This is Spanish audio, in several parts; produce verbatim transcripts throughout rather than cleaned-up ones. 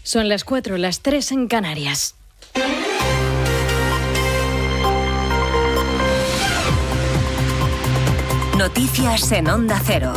Son las cuatro, las tres en Canarias. Noticias en Onda Cero.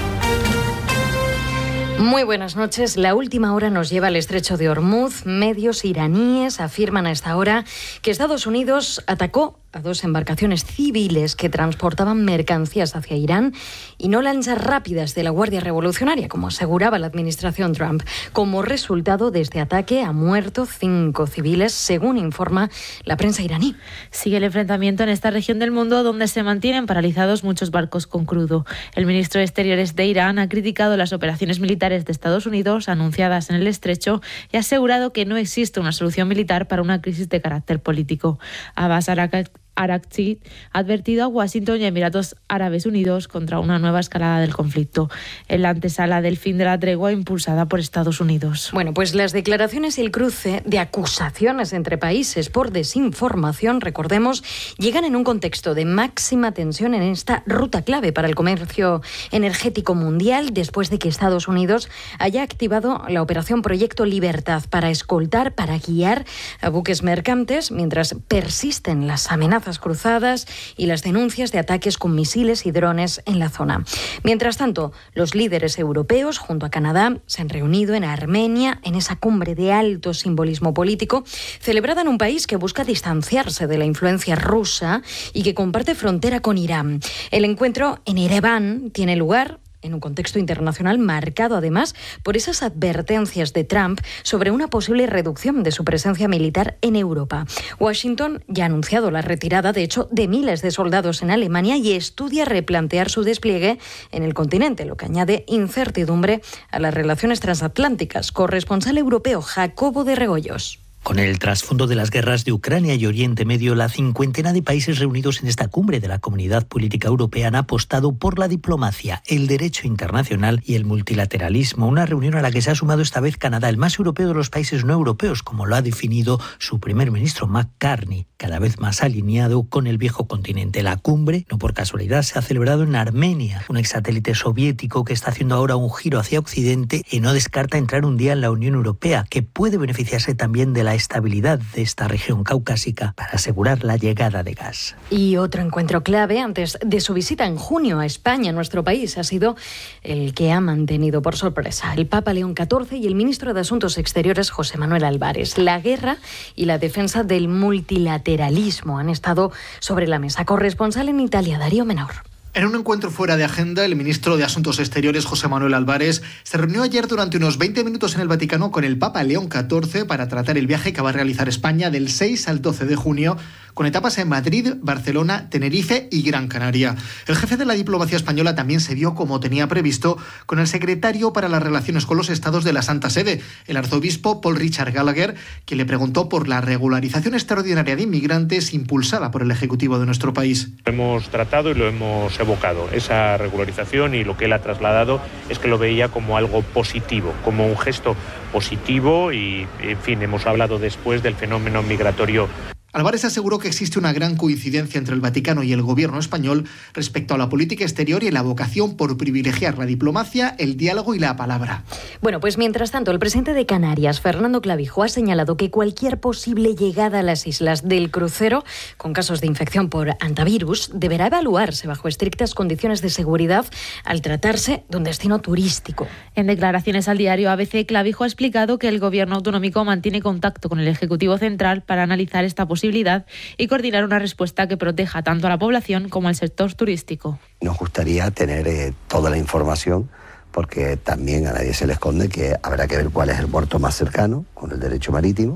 Muy buenas noches. La última hora nos lleva al estrecho de Hormuz. Medios iraníes afirman a esta hora que Estados Unidos atacó a dos embarcaciones civiles que transportaban mercancías hacia Irán y no lanzas rápidas de la Guardia Revolucionaria, como aseguraba la administración Trump. Como resultado de este ataque, han muerto cinco civiles, según informa la prensa iraní. Sigue el enfrentamiento en esta región del mundo, donde se mantienen paralizados muchos barcos con crudo. El ministro de Exteriores de Irán ha criticado las operaciones militares de Estados Unidos anunciadas en el estrecho y ha asegurado que no existe una solución militar para una crisis de carácter político. Abbas Arakat Araghchi ha advertido a Washington y Emiratos Árabes Unidos contra una nueva escalada del conflicto, en la antesala del fin de la tregua impulsada por Estados Unidos. Bueno, pues las declaraciones y el cruce de acusaciones entre países por desinformación, recordemos, llegan en un contexto de máxima tensión en esta ruta clave para el comercio energético mundial, después de que Estados Unidos haya activado la operación Proyecto Libertad para escoltar, para guiar a buques mercantes, mientras persisten las amenazas cruzadas y las denuncias de ataques con misiles y drones en la zona. Mientras tanto, los líderes europeos, junto a Canadá, se han reunido en Armenia en esa cumbre de alto simbolismo político, celebrada en un país que busca distanciarse de la influencia rusa y que comparte frontera con Irán. El encuentro en Ereván tiene lugar en un contexto internacional marcado además por esas advertencias de Trump sobre una posible reducción de su presencia militar en Europa. Washington ya ha anunciado la retirada, de hecho, de miles de soldados en Alemania y estudia replantear su despliegue en el continente, lo que añade incertidumbre a las relaciones transatlánticas. Corresponsal europeo Jacobo de Regoyos. Con el trasfondo de las guerras de Ucrania y Oriente Medio, la cincuentena de países reunidos en esta cumbre de la Comunidad Política Europea han apostado por la diplomacia, el derecho internacional y el multilateralismo. Una reunión a la que se ha sumado esta vez Canadá, el más europeo de los países no europeos, como lo ha definido su primer ministro Mark Carney, cada vez más alineado con el viejo continente. La cumbre, no por casualidad, se ha celebrado en Armenia, un ex satélite soviético que está haciendo ahora un giro hacia Occidente y no descarta entrar un día en la Unión Europea, que puede beneficiarse también de la estabilidad de esta región caucásica para asegurar la llegada de gas. Y otro encuentro clave antes de su visita en junio a España, nuestro país, ha sido el que ha mantenido por sorpresa el Papa León catorce y el ministro de Asuntos Exteriores José Manuel Álvarez. La guerra y la defensa del multilateralismo han estado sobre la mesa. Corresponsal en Italia, Darío Menor. En un encuentro fuera de agenda, el ministro de Asuntos Exteriores, José Manuel Álvarez, se reunió ayer durante unos veinte minutos en el Vaticano con el Papa León catorce para tratar el viaje que va a realizar España del seis al doce de junio, con etapas en Madrid, Barcelona, Tenerife y Gran Canaria. El jefe de la diplomacia española también se vio, como tenía previsto, con el secretario para las relaciones con los estados de la Santa Sede, el arzobispo Paul Richard Gallagher, quien le preguntó por la regularización extraordinaria de inmigrantes impulsada por el Ejecutivo de nuestro país. Hemos tratado y lo hemos evocado, esa regularización, y lo que él ha trasladado es que lo veía como algo positivo, como un gesto positivo y, en fin, hemos hablado después del fenómeno migratorio. Álvarez aseguró que existe una gran coincidencia entre el Vaticano y el gobierno español respecto a la política exterior y la vocación por privilegiar la diplomacia, el diálogo y la palabra. Bueno, pues mientras tanto, el presidente de Canarias, Fernando Clavijo, ha señalado que cualquier posible llegada a las islas del crucero con casos de infección por hantavirus deberá evaluarse bajo estrictas condiciones de seguridad al tratarse de un destino turístico. En declaraciones al diario A B C, Clavijo ha explicado que el gobierno autonómico mantiene contacto con el Ejecutivo Central para analizar esta posibilidad y coordinar una respuesta que proteja tanto a la población como al sector turístico. Nos gustaría tener eh, toda la información, porque también a nadie se le esconde que habrá que ver cuál es el puerto más cercano con el derecho marítimo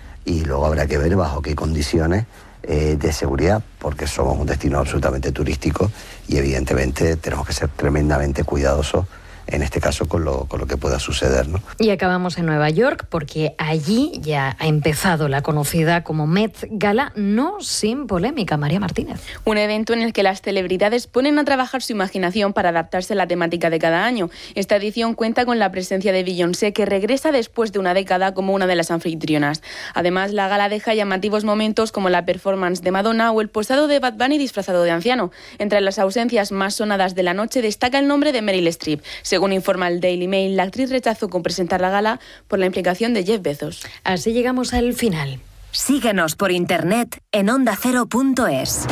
y luego habrá que ver bajo qué condiciones eh, de seguridad, porque somos un destino absolutamente turístico y evidentemente tenemos que ser tremendamente cuidadosos en este caso con lo, con lo que pueda suceder, ¿no? Y acabamos en Nueva York porque allí ya ha empezado la conocida como Met Gala, no sin polémica. María Martínez. Un evento en el que las celebridades ponen a trabajar su imaginación para adaptarse a la temática de cada año. Esta edición cuenta con la presencia de Beyoncé, que regresa después de una década como una de las anfitrionas. Además, la gala deja llamativos momentos como la performance de Madonna o el posado de Bad Bunny disfrazado de anciano. Entre las ausencias más sonadas de la noche destaca el nombre de Meryl Streep. Según informa el Daily Mail, la actriz rechazó con presentar la gala por la implicación de Jeff Bezos. Así llegamos al final. Síguenos por internet en onda cero punto es.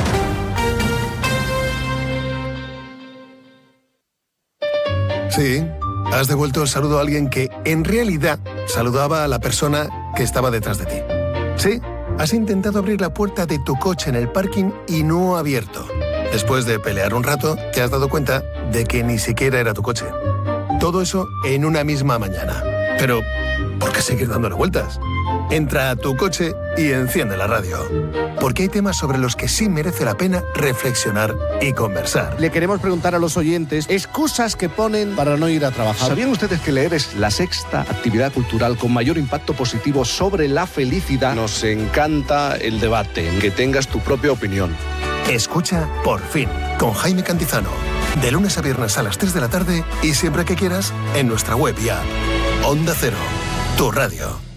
Sí, has devuelto el saludo a alguien que, en realidad, saludaba a la persona que estaba detrás de ti. Sí, has intentado abrir la puerta de tu coche en el parking y no ha abierto. Después de pelear un rato, te has dado cuenta de que ni siquiera era tu coche. Todo eso en una misma mañana. Pero, ¿por qué seguir dándole vueltas? Entra a tu coche y enciende la radio. Porque hay temas sobre los que sí merece la pena reflexionar y conversar. Le queremos preguntar a los oyentes excusas que ponen para no ir a trabajar. ¿Sabían ustedes que leer es la sexta actividad cultural con mayor impacto positivo sobre la felicidad? Nos encanta el debate, que tengas tu propia opinión. Escucha Por Fin, con Jaime Cantizano. De lunes a viernes a las tres de la tarde y siempre que quieras en nuestra web y app. Onda Cero, tu radio.